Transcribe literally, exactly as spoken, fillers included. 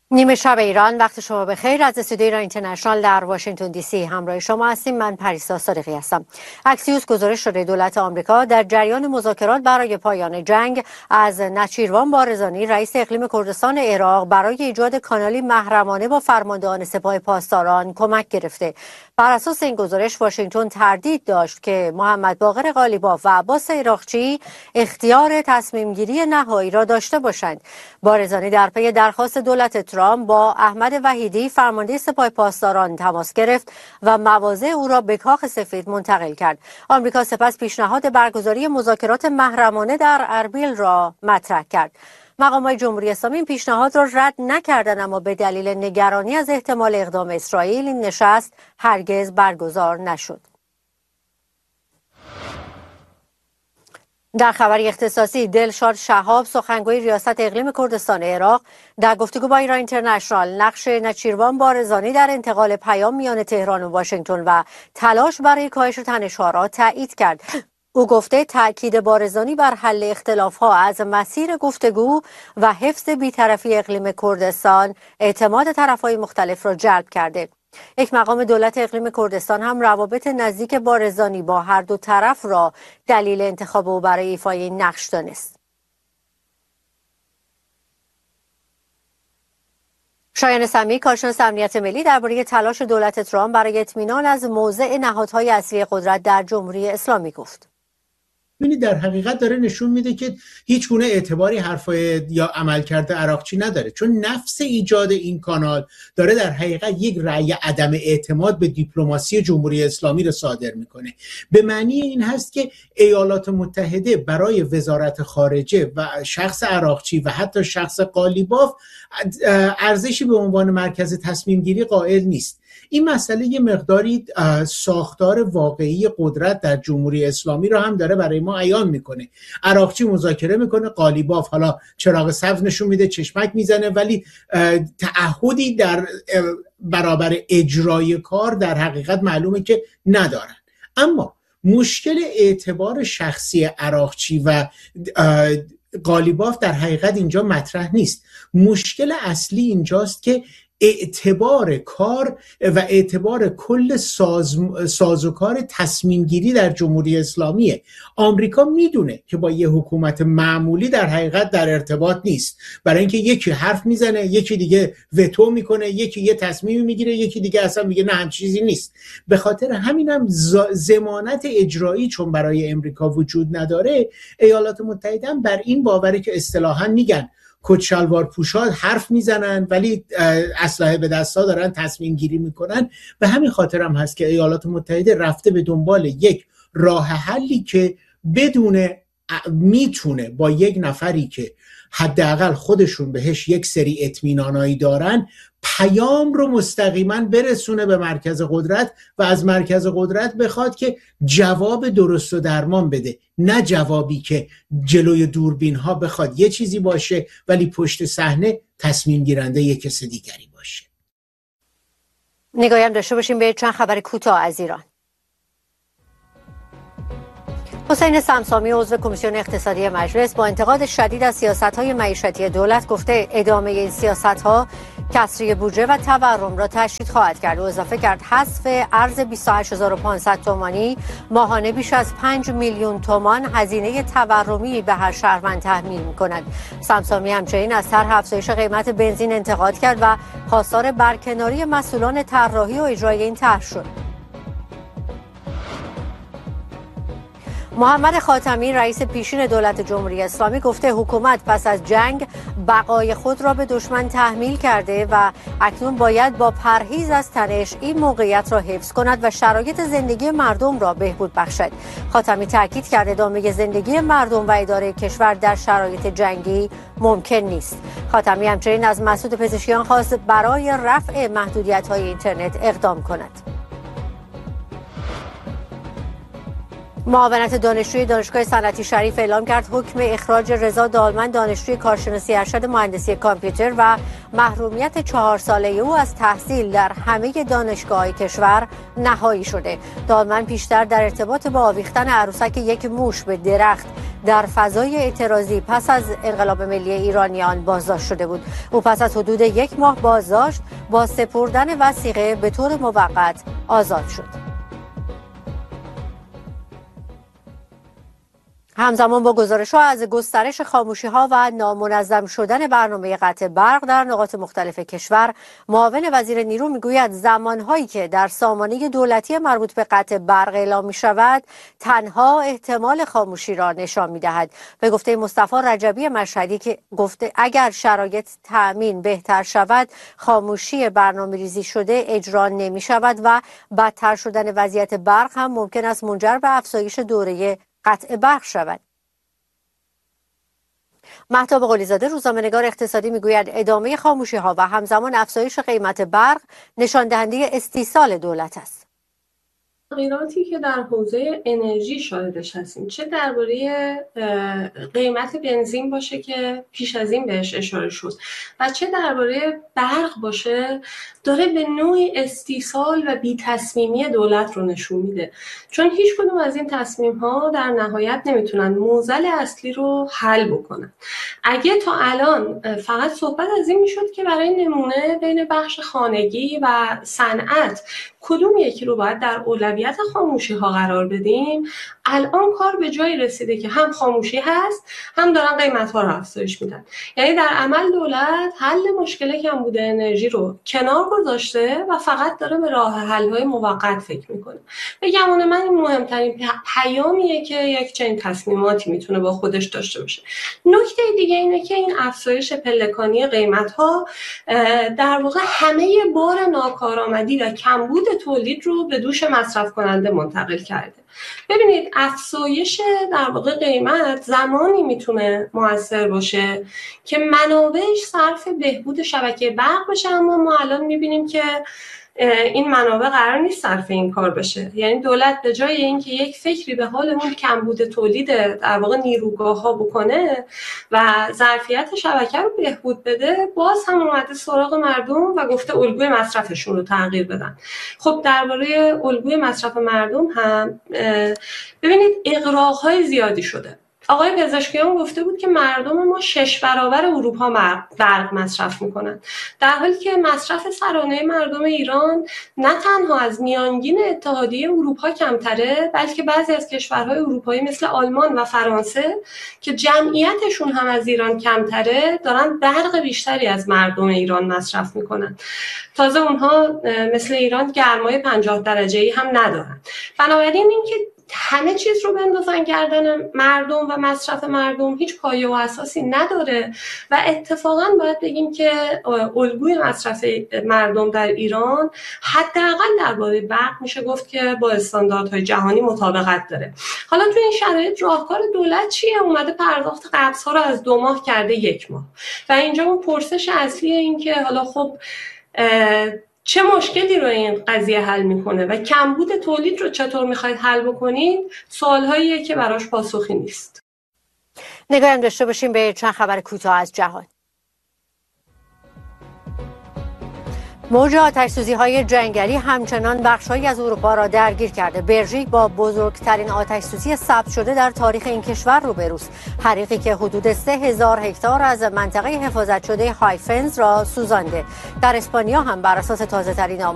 نیمه شب ایران، وقت شما بخیر. از استودیو ایران اینترنشنال در واشنگتن دی سی همراه شما هستیم. من پریسا صادقی هستم. اکسیوس گزارش شده دولت آمریکا در جریان مذاکرات برای پایان جنگ از نچیروان بارزانی، رئیس اقلیم کردستان عراق، برای ایجاد کانالی محرمانه با فرماندهان سپاه پاسداران کمک گرفته. بر اساس این گزارش واشنگتن تردید داشت که محمد باقر قالیباف و عباس عراقچی اختیار تصمیم گیری نهایی را داشته باشند. بارزانی در پی درخواست دولت ترامپ با احمد وحیدی فرمانده سپاه پاسداران تماس گرفت و مواضع او را به کاخ سفید منتقل کرد. آمریکا سپس پیشنهاد برگزاری مذاکرات محرمانه در اربیل را مطرح کرد. مقامات جمهوری اسلامی این پیشنهاد را رد نکردند، اما به دلیل نگرانی از احتمال اقدام اسرائیل این نشست هرگز برگزار نشد. در خبری اختصاصی، دلشاد شهاب، سخنگوی ریاست اقلیم کردستان عراق، در گفتگو با ایران اینترنشنال نقش نچیروان بارزانی در انتقال پیام میان تهران و واشنگتن و تلاش برای کاهش تنش‌ها را تایید کرد. او گفته تأکید بارزانی بر حل اختلاف‌ها از مسیر گفتگو و حفظ بی‌طرفی اقلیم کردستان اعتماد طرف‌های مختلف را جلب کرده. یک مقام دولت اقلیم کردستان هم روابط نزدیک بارزانی با هر دو طرف را دلیل انتخاب او برای ایفای این نقش دانست. شایان سمی، کارشناس امنیت ملی، درباره تلاش دولت ترامپ برای اطمینان از موضع نهادهای اصلی قدرت در جمهوری اسلامی گفت. ببینید، در حقیقت داره نشون میده که هیچ گونه اعتباری حرفای یا عملکرد عراقچی نداره، چون نفس ایجاد این کانال داره در حقیقت یک رأی عدم اعتماد به دیپلماسی جمهوری اسلامی رو صادر میکنه. به معنی این هست که ایالات متحده برای وزارت خارجه و شخص عراقچی و حتی شخص قالیباف ارزشی به عنوان مرکز تصمیم گیری قائل نیست. این مسئله یه مقداری ساختار واقعی قدرت در جمهوری اسلامی رو هم داره برای ما عیان میکنه. عراقچی مذاکره میکنه، قالیباف حالا چراغ سبز نشون میده، چشمک میزنه، ولی تعهدی در برابر اجرای کار در حقیقت معلومه که ندارن. اما مشکل اعتبار شخصی عراقچی و قالیباف در حقیقت اینجا مطرح نیست. مشکل اصلی اینجاست که اعتبار کار و اعتبار کل ساز سازوکار تصمیم گیری در جمهوری اسلامیه. آمریکا میدونه که با یه حکومت معمولی در حقیقت در ارتباط نیست، برای اینکه یکی حرف میزنه، یکی دیگه وتو میکنه، یکی یه تصمیم میگیره، یکی دیگه اصلا میگه نه هم چیزی نیست. به خاطر همینم ضمانت اجرایی چون برای امریکا وجود نداره، ایالات متحده هم بر این باوره که اصطلاحاً میگن کت شلوار پوشا حرف میزنن ولی اسلحه به دستا دارن تصمیم گیری میکنن. به همین خاطر هم هست که ایالات متحده رفته به دنبال یک راه حلی که بدون میتونه با یک نفری که حداقل خودشون بهش یک سری اطمینانایی دارن پیام رو مستقیما برسونه به مرکز قدرت و از مرکز قدرت بخواد که جواب درست و درمان بده، نه جوابی که جلوی دوربین ها بخواد یه چیزی باشه ولی پشت صحنه تصمیم گیرنده یک کس دیگری باشه. نگاهی هم داشته باشیم به چند خبر کوتاه از ایران. حسین سمسامی، عضو کمیسیون اقتصادی مجلس، با انتقاد شدید از سیاست‌های معیشتی دولت گفته ادامه این سیاست‌ها کسری بودجه و تورم را تشدید خواهد کرد. و اضافه کرد حذف ارز بیست و هشت هزار و پانصد تومانی ماهانه بیش از پنج میلیون تومان هزینه تورمی به هر شهروند تحمیل می‌کند. سمسامی همچنین از طرح افزایش قیمت بنزین انتقاد کرد و خواستار برکناری مسئولان طراحی و اجرای این طرح شد. محمد خاتمی، رئیس پیشین دولت جمهوری اسلامی، گفته حکومت پس از جنگ بقای خود را به دشمن تحمیل کرده و اکنون باید با پرهیز از تنش این موقعیت را حفظ کند و شرایط زندگی مردم را بهبود بخشد. خاتمی تاکید کرد ادامه زندگی مردم و اداره کشور در شرایط جنگی ممکن نیست. خاتمی همچنین از مسعود پزشکیان خواست برای رفع محدودیت‌های اینترنت اقدام کند. معاونت دانشجوی دانشگاه صنعتی شریف اعلام کرد حکم اخراج رضا دالمن، دانشجوی کارشناسی ارشد مهندسی کامپیوتر و محرومیت چهار ساله او از تحصیل در همه دانشگاه‌های کشور نهایی شده. دالمن پیشتر در ارتباط با آویختن عروسک یک موش به درخت در فضای اعتراضی پس از انقلاب ملی ایرانیان بازداشت شده بود. او پس از حدود یک ماه بازداشت با سپردن وثیقه به طور موقت آزاد شد. همزمان با گزارش‌ها از گسترش خاموشی‌ها و نامنظم شدن برنامه قطع برق در نقاط مختلف کشور، معاون وزیر نیرو میگوید زمانهایی که در سامانه دولتی مربوط به قطع برق اعلام می‌شود، تنها احتمال خاموشی را نشان می‌دهد. به گفته مصطفی رجبی مشهدی که گفته اگر شرایط تأمین بهتر شود، خاموشی برنامه‌ریزی شده اجرا نمی‌شود و بدتر شدن وضعیت برق هم ممکن است منجر به افزایش دوره قطع برق شود. مهتاب قلی‌زاده روزنامه‌نگار اقتصادی میگوید ادامه خاموشی‌ها و همزمان افزایش قیمت برق نشان دهنده استیصال دولت است. تغییراتی که در حوزه انرژی شاهدش هستیم، چه درباره قیمت بنزین باشه که پیش از این بهش اشاره شد و چه درباره برق باشه، داره به نوعی استیصال و بی تصمیمی دولت رو نشون میده، چون هیچ کدوم از این تصمیم ها در نهایت نمیتونن معضل اصلی رو حل بکنن. اگه تا الان فقط صحبت از این میشد که برای نمونه بین بخش خانگی و صنعت کدوم یکی رو باید در اولویت خاموشی ها قرار بدیم، الان کار به جایی رسیده که هم خاموشی هست، هم دارن قیمت ها رو افزایش میدن. یعنی در عمل دولت حل مشکل کمبود انرژی رو کنار گذاشته و فقط داره به راه حل های موقت فکر میکنه. به گمان من این مهمترین پیامیه که یک چنین تصمیماتی میتونه با خودش داشته باشه. نکته دیگه اینه که این افزایش پلکانی قیمت ها در واقع همه بار ناکارآمدی و کمبود تولید رو به دوش مصرف کننده منتقل کرده. ببینید افزایش در واقع قیمت زمانی میتونه موثر باشه که منابعش صرف بهبود شبکه برق بشه، اما ما الان میبینیم که این منابع قرار نیست صرف این کار بشه. یعنی دولت به جای اینکه یک فکری به حال اون کمبود تولید در واقع نیروگاه ها بکنه و ظرفیت شبکه رو بهبود بده، باز هم اومده سراغ مردم و گفته الگوی مصرفشون رو تغییر بدن. خب درباره الگوی مصرف مردم هم ببینید اغراق‌های زیادی شده. آقای پزشکیان گفته بود که مردم ما شش برابر اروپا برق مصرف میکنن، در حالی که مصرف سرانه مردم ایران نه تنها از میانگین اتحادیه اروپا کمتره، بلکه بعضی از کشورهای اروپایی مثل آلمان و فرانسه که جمعیتشون هم از ایران کمتره دارن برق بیشتری از مردم ایران مصرف میکنن. تازه اونها مثل ایران گرمای پنجاه درجه‌ای هم ندارن. بنابراین اینکه همه چیز رو بندازن گردن مردم و مصرف مردم هیچ پایه و اساسی نداره و اتفاقا باید بگیم که الگوی مصرف مردم در ایران حداقل درباره برق میشه گفت که با استانداردهای جهانی مطابقت داره. حالا تو این شرایط راهکار دولت چیه؟ اومده پرداخت قبض‌ها رو از دو ماه کرده یک ماه و اینجا اون پرسش اصلی این که حالا خب چه مشکلی رو این قضیه حل میکنه و کمبود تولید رو چطور میخواید حل بکنید؟ سوالهاییه که براش پاسخی نیست. نگاهی داشته باشیم به چند خبر کوتاه از جهان. موج آتش‌سوزی‌های جنگلی همچنان بخش‌هایی از اروپا را درگیر کرده. بلژیک با بزرگترین آتش‌سوزی ثبت شده در تاریخ این کشور روبروست. حریقی که حدود سه هزار هکتار از منطقه حفاظت شده هایفنز را سوزانده. در اسپانیا هم بر اساس تازه‌ترین